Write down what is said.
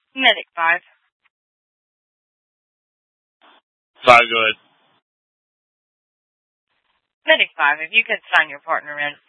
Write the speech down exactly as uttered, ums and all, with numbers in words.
Medic five. Five, go ahead. Medic five, if you could sign your partner in.